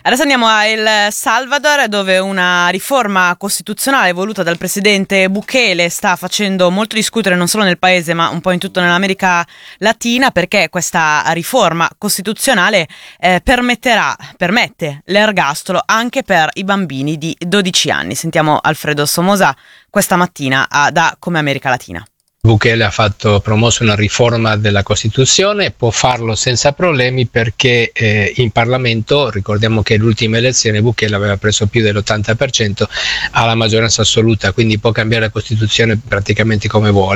Adesso andiamo a El Salvador, dove una riforma costituzionale voluta dal presidente Bukele sta facendo molto discutere non solo nel paese ma un po' in tutta l'America Latina, perché questa riforma costituzionale permette l'ergastolo anche per i bambini di 12 anni. Sentiamo Alfredo Somoza questa mattina da Come America Latina. Bukele ha promosso una riforma della Costituzione, può farlo senza problemi perché in Parlamento, ricordiamo che l'ultima elezione Bukele aveva preso più dell'80%, ha la maggioranza assoluta, quindi può cambiare la Costituzione praticamente come vuole.